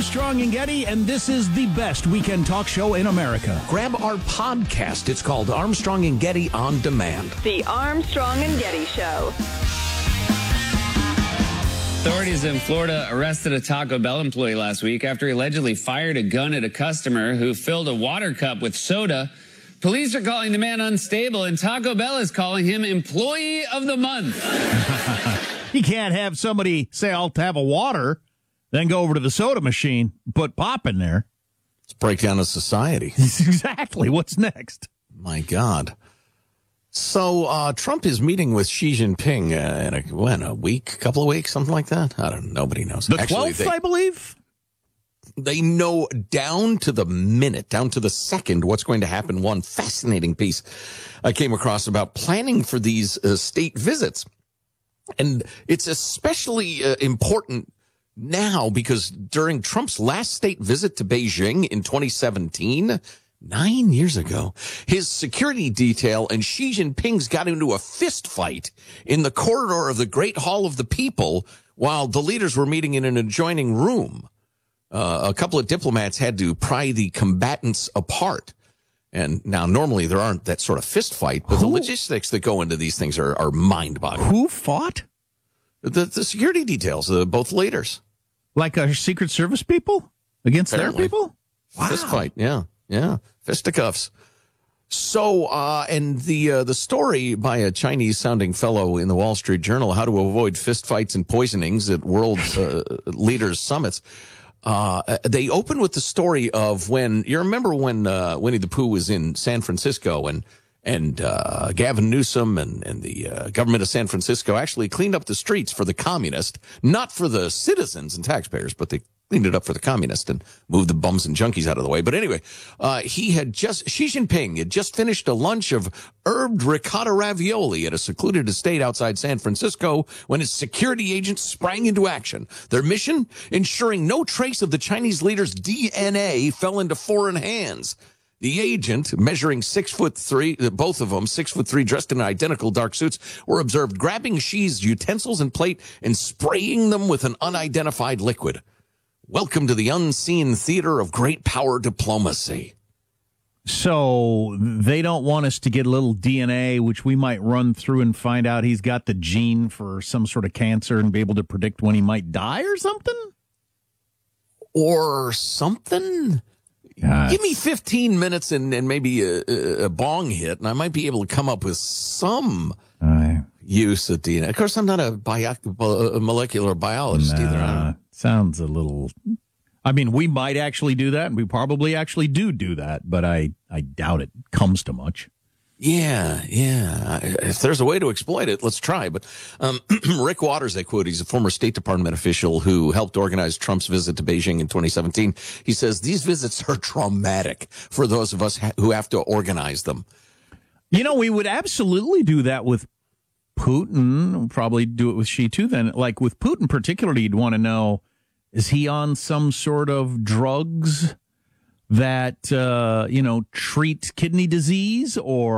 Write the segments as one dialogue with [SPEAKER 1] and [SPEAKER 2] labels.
[SPEAKER 1] Armstrong and Getty, and this is the best weekend talk show in America.
[SPEAKER 2] Grab our podcast. It's called Armstrong and Getty On Demand.
[SPEAKER 3] The Armstrong and Getty Show.
[SPEAKER 4] Authorities in Florida arrested a Taco Bell employee last week after he allegedly fired a gun at a customer who filled a water cup with soda. Police are calling the man unstable, and Taco Bell is calling him Employee of the Month.
[SPEAKER 1] You can't have somebody say, I'll have a water, then go over to the soda machine, put pop in there.
[SPEAKER 2] It's breakdown of society.
[SPEAKER 1] Exactly. What's next?
[SPEAKER 2] My God. So Trump is meeting with Xi Jinping in a week, couple of weeks, something like that? I don't know. Nobody knows.
[SPEAKER 1] The 12th, I believe?
[SPEAKER 2] They know down to the minute, down to the second, what's going to happen. One fascinating piece I came across about planning for these state visits. And it's especially important now because during Trump's last state visit to Beijing in 2017, 9 years ago, his security detail and Xi Jinping's got into a fist fight in the corridor of the Great Hall of the People while the leaders were meeting in an adjoining room. A couple of diplomats had to pry the combatants apart. And now normally there aren't that sort of fist fight, but the logistics that go into these things are mind-boggling.
[SPEAKER 1] Who fought?
[SPEAKER 2] The security details, both leaders.
[SPEAKER 1] Like our Secret Service people against
[SPEAKER 2] Apparently.
[SPEAKER 1] their people? Wow.
[SPEAKER 2] Fist fight, yeah. Fisticuffs. So, and the story by a Chinese-sounding fellow in the Wall Street Journal, How to Avoid Fistfights and Poisonings at World Leaders Summits. They open with the story of when you remember when Winnie the Pooh was in San Francisco and Gavin Newsom and the government of San Francisco actually cleaned up the streets for the communists, not for the citizens and taxpayers, but they cleaned it up for the communists and moved the bums and junkies out of the way. But anyway, Xi Jinping had just finished a lunch of herbed ricotta ravioli at a secluded estate outside San Francisco when his security agents sprang into action. Their mission? Ensuring no trace of the Chinese leader's DNA fell into foreign hands. The agent, measuring 6'3", both of them 6'3", dressed in identical dark suits, were observed grabbing Xi's utensils and plate and spraying them with an unidentified liquid. Welcome to the unseen theater of great power diplomacy.
[SPEAKER 1] So they don't want us to get a little DNA, which we might run through and find out he's got the gene for some sort of cancer and be able to predict when he might die or something?
[SPEAKER 2] Or something? Give me 15 minutes and maybe a bong hit, and I might be able to come up with some use of DNA. Of course, I'm not a molecular biologist either.
[SPEAKER 1] Sounds a little... I mean, we might actually do that, and we probably actually do that, but I doubt it comes to much.
[SPEAKER 2] Yeah. If there's a way to exploit it, let's try. But Rick Waters, I quote, he's a former State Department official who helped organize Trump's visit to Beijing in 2017. He says, these visits are traumatic for those of us who have to organize them.
[SPEAKER 1] You know, we would absolutely do that with Putin. We'll probably do it with Xi, too, then. Like, with Putin particularly, you'd want to know, is he on some sort of drugs that, treat kidney disease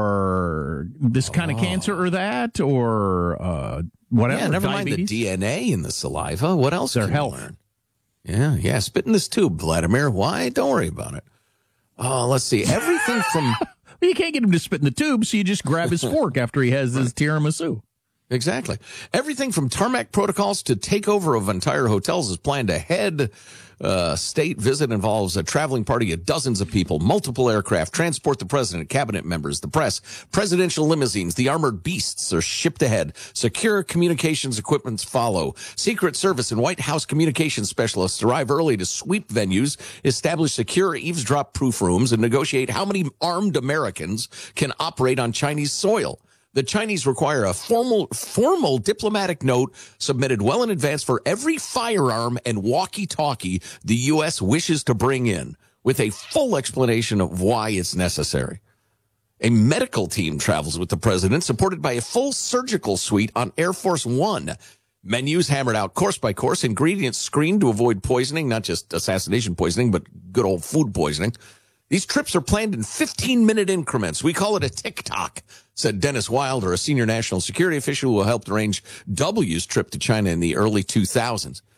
[SPEAKER 1] or this kind of cancer or that or whatever?
[SPEAKER 2] Yeah, never
[SPEAKER 1] diabetes.
[SPEAKER 2] mind the DNA in the saliva. What else?
[SPEAKER 1] Their
[SPEAKER 2] can
[SPEAKER 1] health.
[SPEAKER 2] You learn? Yeah. Spit in this tube, Vladimir. Why? Don't worry about it. Let's see. Everything from...
[SPEAKER 1] Well, you can't get him to spit in the tube, so you just grab his fork after he has his tiramisu.
[SPEAKER 2] Exactly. Everything from tarmac protocols to takeover of entire hotels is planned ahead. State visit involves a traveling party of dozens of people, multiple aircraft, transport the president, cabinet members, the press, presidential limousines, the armored beasts are shipped ahead. Secure communications equipments follow. Secret Service and White House communications specialists arrive early to sweep venues, establish secure eavesdrop-proof rooms, and negotiate how many armed Americans can operate on Chinese soil. The Chinese require a formal diplomatic note submitted well in advance for every firearm and walkie-talkie the U.S. wishes to bring in, with a full explanation of why it's necessary. A medical team travels with the president, supported by a full surgical suite on Air Force One. Menus hammered out course by course, ingredients screened to avoid poisoning, not just assassination poisoning, but good old food poisoning. These trips are planned in 15-minute increments. We call it a tick-tock, said Dennis Wilder, a senior national security official who helped arrange W's trip to China in the early 2000s.